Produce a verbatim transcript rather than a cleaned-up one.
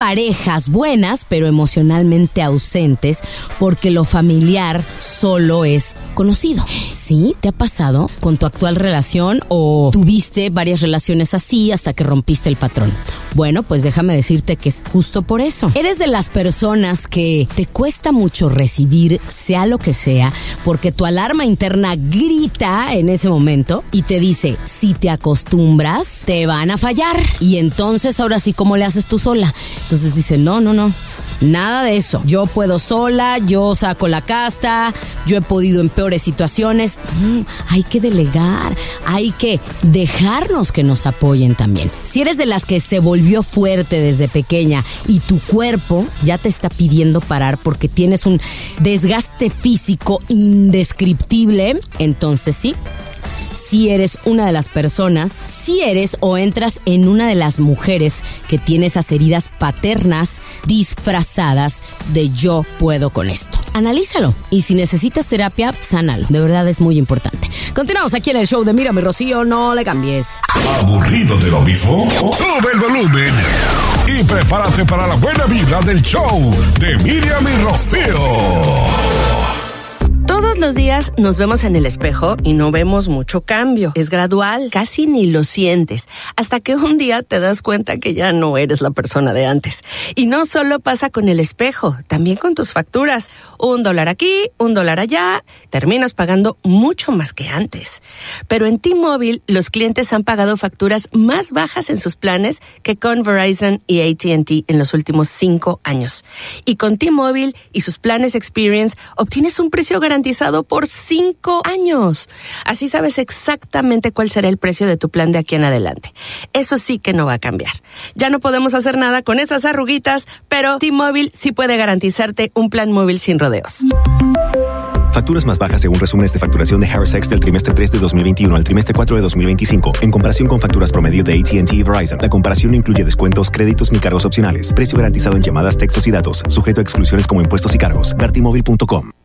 parejas buenas, pero emocionalmente ausentes, porque lo familiar solo es conocido. ¿Sí? ¿Te ha pasado con tu actual relación o tuviste varias relaciones así hasta que rompiste el patrón? Bueno, pues déjame decirte que es justo por eso. Eres de las personas que te cuesta mucho recibir, sea lo que sea, porque tu alarma interna grita en ese momento y te dice, si te acostumbras, te van a fallar. Y entonces, ahora sí, ¿cómo le haces tú sola? Entonces dice, no, no, no. Nada de eso. Yo puedo sola, yo saco la casta, yo he podido en peores situaciones. Mm, hay que delegar, hay que dejarnos que nos apoyen también. Si eres de las que se volvió fuerte desde pequeña y tu cuerpo ya te está pidiendo parar porque tienes un desgaste físico indescriptible, entonces sí. Si eres una de las personas, si eres o entras en una de las mujeres que tiene esas heridas paternas disfrazadas de yo puedo con esto. Analízalo y si necesitas terapia, sánalo. De verdad es muy importante. Continuamos aquí en el show de Mírame, Rocío, no le cambies. ¿Aburrido de lo mismo? Sube el volumen y prepárate para la buena vibra del show de Miriam y Rocío. Todos los días nos vemos en el espejo y no vemos mucho cambio. Es gradual, casi ni lo sientes, hasta que un día te das cuenta que ya no eres la persona de antes. Y no solo pasa con el espejo, también con tus facturas. Un dólar aquí, un dólar allá, terminas pagando mucho más que antes. Pero en T-Mobile, los clientes han pagado facturas más bajas en sus planes que con Verizon y A T and T en los últimos cinco años. Y con T-Mobile y sus planes Experience, obtienes un precio garantizado por cinco años. Así sabes exactamente cuál será el precio de tu plan de aquí en adelante. Eso sí que no va a cambiar. Ya no podemos hacer nada con esas arruguitas, pero T-Mobile sí puede garantizarte un plan móvil sin rodeos. Facturas más bajas según resúmenes de facturación de Harris X del trimestre tres de dos mil veintiuno al trimestre cuatro de dos mil veinticinco. En comparación con facturas promedio de A T and T y Verizon, la comparación no incluye descuentos, créditos ni cargos opcionales. Precio garantizado en llamadas, textos y datos. Sujeto a exclusiones como impuestos y cargos. ver t mobile punto com.